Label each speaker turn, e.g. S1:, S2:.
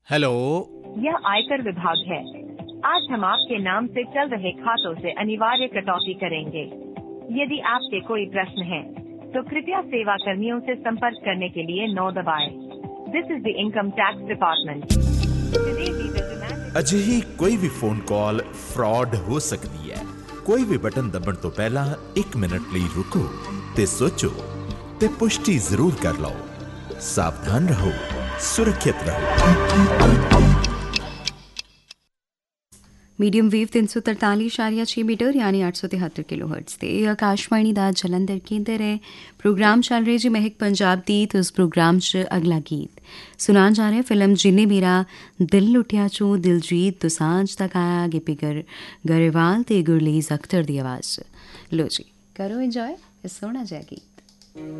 S1: Hello,
S2: यह आयकर विभाग है। आज हम आपके नाम से चल रहे खातों से अनिवार्य कटौती करेंगे। यदि आपके कोई प्रश्न है तो कृपया सेवा कर्मियों से संपर्क करने के लिए 9 दबाएं। This is the income tax department.
S1: ਅਜਿਹੀ ਕੋਈ ਵੀ ਫੋਨ ਕਾਲ ਫਰਾਡ ਹੋ ਸਕਦੀ ਹੈ। ਕੋਈ ਵੀ ਬਟਨ ਦਬਣ ਤੋਂ ਪਹਿਲਾਂ 1 ਮਿੰਟ ਲਈ ਰੁਕੋ ਤੇ ਸੋਚੋ ਤੇ ਪੁਸ਼ਟੀ ਜ਼ਰੂਰ ਕਰ ਲਓ। ਸਾਵਧਾਨ ਰਹੋ, ਸੁਰੱਖਿਅਤ ਰਹੋ।
S3: ਮੀਡੀਅਮ ਵੇਵ 343.6 ਮੀਟਰ ਯਾਨੀ 873 ਕਿਲੋਹਰਟਜ਼ ਤੇ ਆਕਾਸ਼ਵਾਣੀ ਦਾ ਜਲੰਧਰ ਕੇਂਦਰ ਹੈ। ਪ੍ਰੋਗਰਾਮ ਚੱਲ ਰਿਹਾ ਜੀ ਮਹਿਕ ਪੰਜਾਬ ਦੀ ਤੇ ਉਸ ਪ੍ਰੋਗਰਾਮ 'ਚ ਅਗਲਾ ਗੀਤ ਸੁਣਾਉਣ ਜਾ ਰਹੇ ਫਿਲਮ ਜਿੰਨੇ ਮੇਰਾ ਦਿਲ ਲੁੱਟਿਆ 'ਚੋਂ ਦਿਲਜੀਤ ਦੋਸਾਂਝ ਤੱਕ ਆਇਆ ਗਿੱਪੀ ਗਰੇਵਾਲ ਤੇ ਗੁਰਲੀਜ਼ ਅਖਤਰ ਦੀ ਆਵਾਜ਼ 'ਚ। ਲੋ ਜੀ ਕਰੋ ਇੰਜੋਏ, ਇਹ ਸੋਹਣਾ ਜਿਹਾ ਗੀਤ।